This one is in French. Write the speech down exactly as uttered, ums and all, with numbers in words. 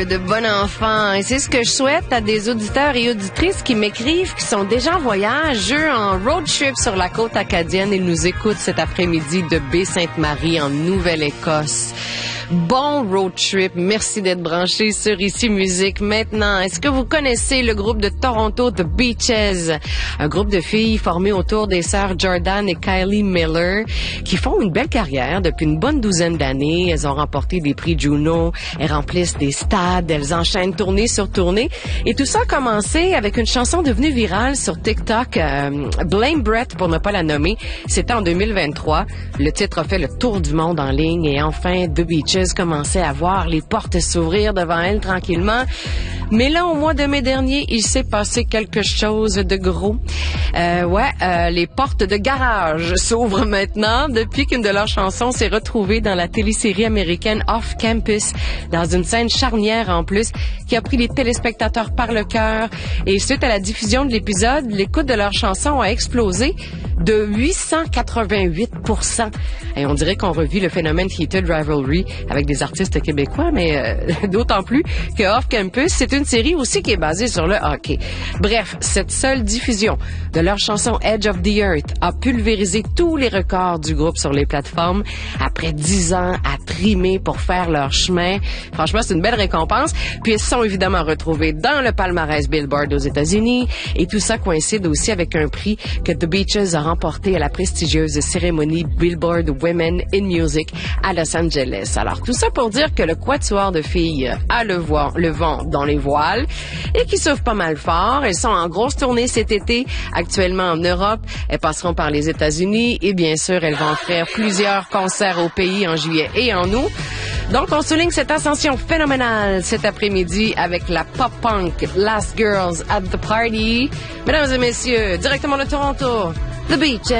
Beach, de bon enfant. Et c'est ce que je souhaite à des auditeurs et auditrices qui m'écrivent, qui sont déjà en voyage, eux, en road trip sur la côte acadienne. Ils nous écoutent cet après-midi de Baie-Sainte-Marie en Nouvelle-Écosse. Bon road trip. Merci d'être branchés sur Ici Musique. Maintenant, est-ce que vous connaissez le groupe de Toronto, The Beaches? Un groupe de filles formé autour des sœurs Jordan et Kylie Miller qui font une belle carrière depuis une bonne douzaine d'années. Elles ont remporté des prix Juno, elles remplissent des stades, elles enchaînent tournée sur tournée. Et tout ça a commencé avec une chanson devenue virale sur TikTok, euh, Blame Brett pour ne pas la nommer. C'était en deux mille vingt-trois. Le titre a fait le tour du monde en ligne et enfin, The Beaches commençait à voir les portes s'ouvrir devant elle tranquillement. Mais là, au mois de mai dernier, il s'est passé quelque chose de gros. Euh, ouais, euh, les portes de garage s'ouvrent maintenant depuis qu'une de leurs chansons s'est retrouvée dans la télésérie américaine Off Campus, dans une scène charnière en plus, qui a pris les téléspectateurs par le cœur. Et suite à la diffusion de l'épisode, l'écoute de leur chanson a explosé de huit cent quatre-vingt-huit pour cent. Et on dirait qu'on revit le phénomène Heated Rivalry avec des artistes québécois, mais euh, d'autant plus que Off Campus, c'est une série aussi qui est basée sur le hockey. Bref, cette seule diffusion de leur chanson Edge of the Earth a pulvérisé tous les records du groupe sur les plateformes. Après dix ans à trimer pour faire leur chemin, franchement, c'est une belle récompense. Puis elles sont évidemment retrouvées dans le palmarès Billboard aux États-Unis. Et tout ça coïncide aussi avec un prix que The Beaches a remporté à la prestigieuse cérémonie Billboard Women in Music à Los Angeles. Alors, tout ça pour dire que le quatuor de filles a le, vo- le vent dans les voiles et qui souffrent pas mal fort. Elles sont en grosse tournée cet été, actuellement en Europe. Elles passeront par les États-Unis et bien sûr, elles vont faire plusieurs concerts au pays en juillet et en août. Donc, on souligne cette ascension phénoménale cet après-midi avec la pop-punk Last Girls at the Party. Mesdames et messieurs, directement de Toronto, The Beaches.